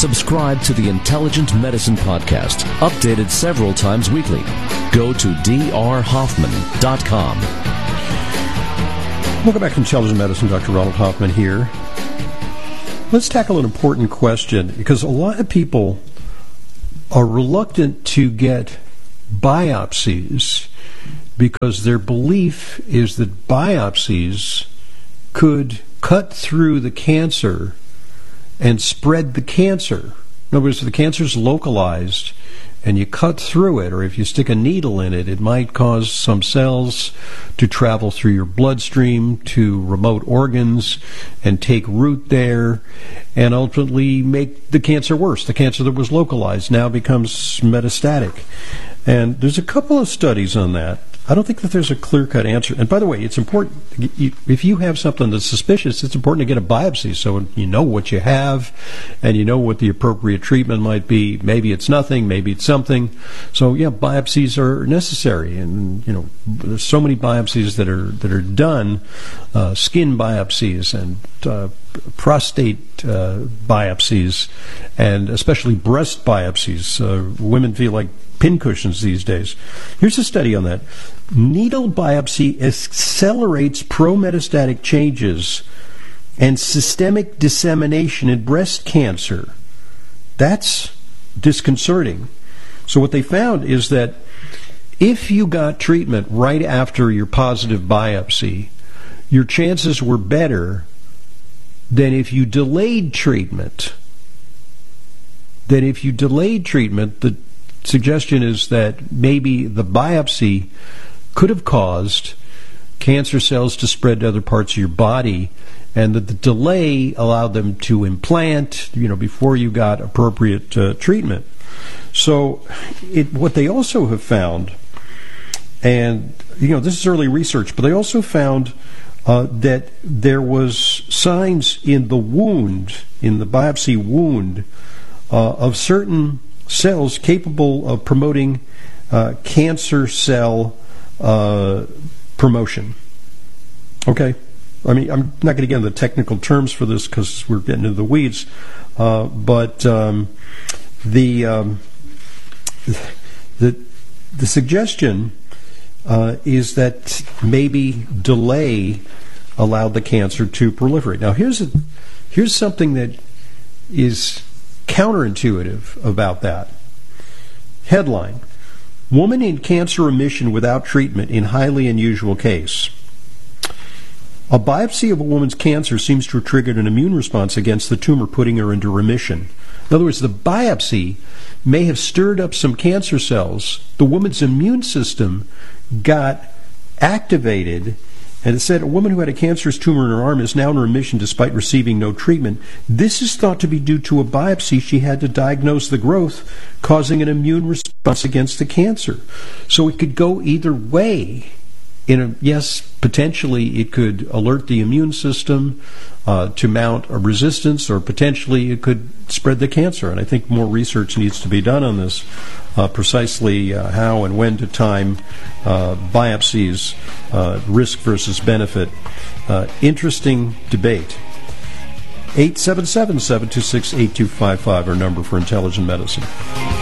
Subscribe to the Intelligent Medicine Podcast, updated several times weekly. Go to drhoffman.com. Welcome back to Intelligent Medicine. Dr. Ronald Hoffman here. Let's tackle an important question, because a lot of people are reluctant to get biopsies because their belief is that biopsies could cut through the cancer and spread the cancer. In other words, if the cancer is localized and you cut through it, or if you stick a needle in it, it might cause some cells to travel through your bloodstream to remote organs and take root there and ultimately make the cancer worse. The cancer that was localized now becomes metastatic. And there's a couple of studies on that. I don't think that there's a clear-cut answer. And by the way, it's important, if you have something that's suspicious, it's important to get a biopsy so you know what you have and you know what the appropriate treatment might be. Maybe it's nothing, maybe it's something. So, yeah, biopsies are necessary. And, you know, there's so many biopsies that are done, skin biopsies and prostate biopsies, and especially breast biopsies. Women feel like pincushions these days. Here's a study on that. Needle biopsy accelerates pro-metastatic changes and systemic dissemination in breast cancer. That's disconcerting. So what they found is that if you got treatment right after your positive biopsy, your chances were better than if you delayed treatment. The suggestion is that maybe the biopsy could have caused cancer cells to spread to other parts of your body, and that the delay allowed them to implant, before you got appropriate treatment. So what they also have found, and this is early research, but they also found that there was signs in the wound, in the biopsy wound, of certain cells capable of promoting cancer cell promotion. Okay? I mean, I'm not going to get into the technical terms for this because we're getting into the weeds, but the suggestion is that maybe delay allowed the cancer to proliferate. Now, here's something that is counterintuitive about that. Headline: Woman in cancer remission without treatment in highly unusual case. A biopsy of a woman's cancer seems to have triggered an immune response against the tumor, putting her into remission. In other words, the biopsy may have stirred up some cancer cells. The woman's immune system got activated, and it said a woman who had a cancerous tumor in her arm is now in remission despite receiving no treatment. This is thought to be due to a biopsy she had to diagnose the growth, causing an immune response against the cancer. So it could go either way. Yes, potentially it could alert the immune system to mount a resistance, or potentially it could spread the cancer. And I think more research needs to be done on this, precisely how and when to time biopsies, risk versus benefit. Interesting debate. 877-726-8255, our number for Intelligent Medicine.